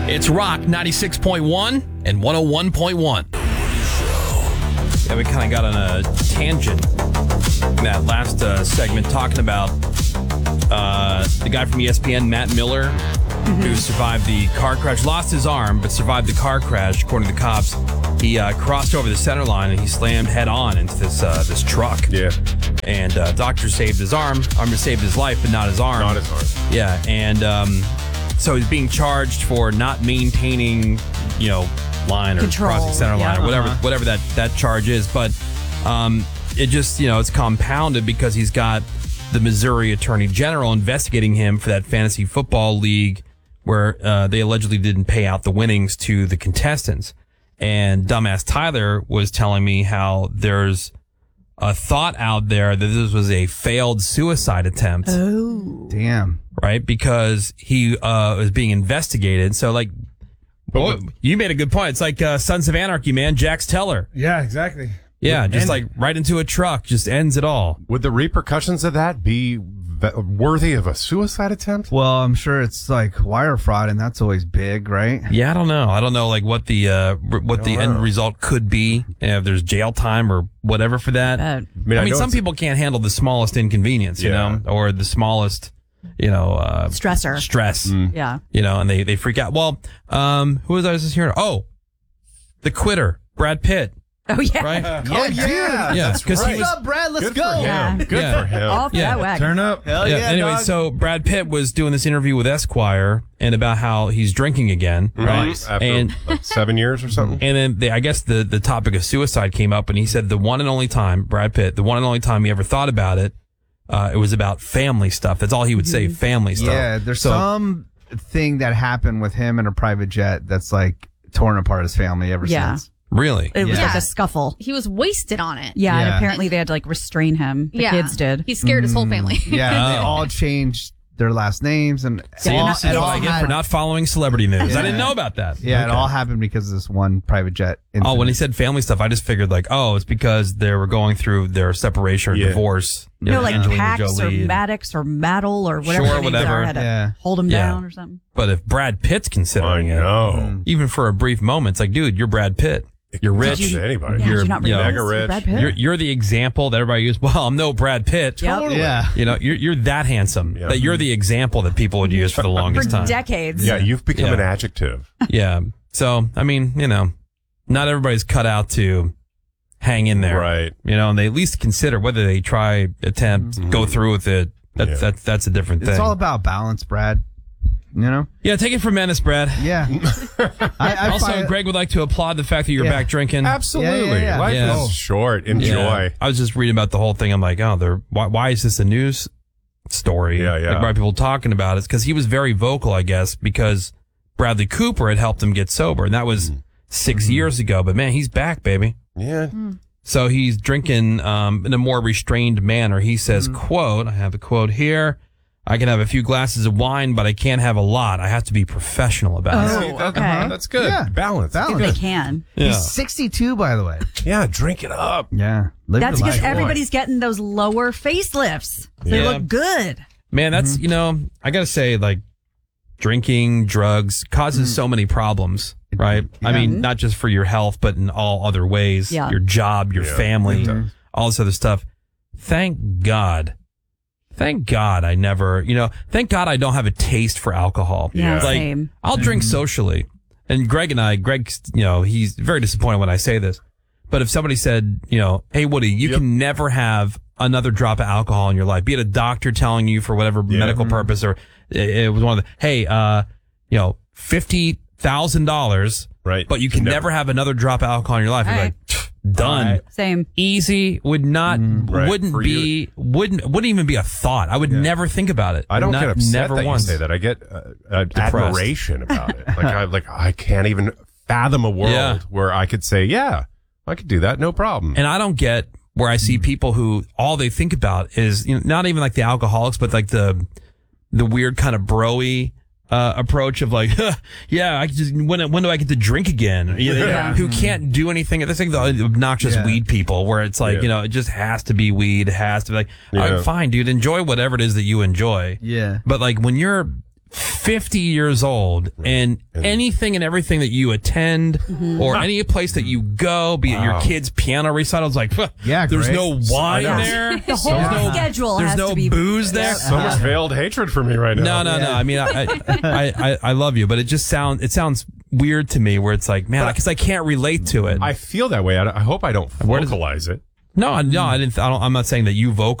It's Rock 96.1 and 101.1. Yeah, we kind of got on a tangent in that last segment talking about the guy from ESPN, Matt Miller, who survived the car crash, lost his arm, but survived the car crash. According to the cops, he crossed over the center line and he slammed head on into this truck. Yeah. And doctor saved his arm. Saved his life, but not his arm. Not his arm. Yeah, and so he's being charged for not maintaining, line or Control. crossing center line or whatever that charge is. But it just, it's compounded because he's got the Missouri Attorney General investigating him for that fantasy football league where they allegedly didn't pay out the winnings to the contestants. And dumbass Tyler was telling me how there's a thought out there that this was a failed suicide attempt. Oh. Damn. Right? Because he was being investigated. So, you made a good point. It's like Sons of Anarchy, man. Jax Teller. Yeah, exactly. Yeah, just right into a truck. Just ends it all. Would the repercussions of that be worthy of a suicide attempt? Well, I'm sure it's like wire fraud, and that's always big, right? Yeah, I don't know. What the end result could be. If there's jail time or whatever for that. I mean some people can't handle the smallest inconvenience, or the smallest, stressor. Stress. Yeah. And they freak out. Well, who was I just hearing? Oh, the quitter, Brad Pitt. Oh, yeah. Right? Yeah. Because What's up, Brad? Let's go. Yeah. Good for him. Off that whack. Turn up. Hell Yeah. yeah. Anyway, dog. so Brad Pitt was doing this interview with Esquire and about how he's drinking again, right? After 7 years or something. And then I guess the topic of suicide came up, and he said the one and only time he ever thought about it, it was about family stuff. That's all he would say, family stuff. Yeah, there's some thing that happened with him in a private jet that's like torn apart his family ever since. Really? It was Yeah. like a scuffle. He was wasted on it. Yeah, and Yeah. apparently they had to restrain him. The kids did. He scared his whole family. Yeah, they Oh. all changed their last names and See, this is what I get for not following celebrity news. I didn't know about that. Yeah, it Okay. all happened because of this one private jet incident. Oh, when he said family stuff, I just figured it's because they were going through their separation or divorce. Like Angelina Pax or Jolie. Maddox or Maddle or whatever. Sure, their names whatever. are, had to Yeah. hold him Yeah. down or something. But if Brad Pitt's considering it, even for a brief moment, it's like, dude, you're Brad Pitt. You're rich. To anybody. Yeah, You're, did you not you know, realize mega rich. Brad Pitt? You're the example that everybody uses. Well, I'm no Brad Pitt. Yep. Yeah. You're that handsome that you're the example that people would use for the longest For time. decades. Yeah, you've become Yeah. an adjective. Yeah. So, I mean, not everybody's cut out to hang in there. Right. And they at least consider whether they try, attempt, go through with it. That's a different thing. It's all about balance, Brad. Yeah, take it from Menace, Brad. Yeah. I Also, find- Greg would like to applaud the fact that you're Yeah. back drinking. Absolutely. Yeah. Life Yeah. is short. Enjoy. Yeah. I was just reading about the whole thing. I'm like, why is this a news story? Yeah, yeah. Like, why are people talking about it? It's because he was very vocal, I guess, because Bradley Cooper had helped him get sober, and that was 6 years ago. But man, he's back, baby. Yeah. So he's drinking in a more restrained manner. He says, quote, I have the quote here, I can have a few glasses of wine, but I can't have a lot. I have to be professional about it. Oh, okay. That's good. Yeah. Balance. If they can. Yeah. He's 62, by the way. Yeah, drink it up. Yeah. Live That's your because life. everybody's getting those lower facelifts. They Yeah. look good. Man, that's, I got to say, drinking, drugs causes so many problems, right? I mean, not just for your health, but in all other ways. Yeah. Your job, your family, all this other stuff. Thank God I never, thank God I don't have a taste for alcohol. Yeah, same. I'll drink socially. And Greg, he's very disappointed when I say this. But if somebody said, hey, Woody, you can never have another drop of alcohol in your life, be it a doctor telling you for whatever medical purpose, or it was one of the, hey, $50,000, right? But you can never have another drop of alcohol in your life. You're like, done. Same. Easy. Wouldn't even be a thought. I would never think about it. I don't get upset never that once. you say that. I get admiration about it. I can't even fathom a world where I could say, yeah, I could do that, no problem. And I don't get where I see people who all they think about is not even like the alcoholics, but like the weird kind of bro-y approach of like, yeah, I just when do I get to drink again? Who can't do anything? That's like the obnoxious weed people, where it's like it just has to be weed. It has to be like, all right, fine, dude, enjoy whatever it is that you enjoy. Yeah. But like when you're 50 years old, and anything and everything that you attend or any place that you go, be it your kid's piano recital, it's like, Yeah, there's great. no wine there. The whole schedule There's has no to be booze there. So much veiled hatred for me right now. No. I mean, I love you, but it sounds weird to me where it's like, man, because I can't relate to it. I feel that way. I hope I don't vocalize it. No, I didn't. I'm not saying that you vocalize